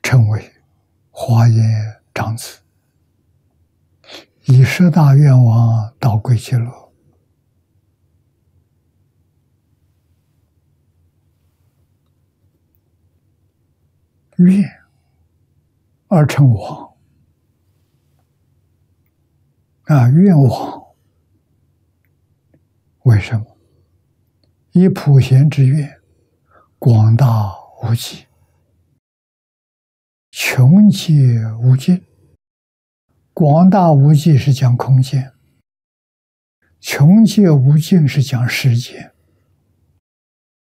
称为华严长子，以十大愿望到归极乐。愿而称王愿王为什么？以普贤之愿，广大无际，穷极无尽。广大无际是讲空间，穷极无尽是讲时间。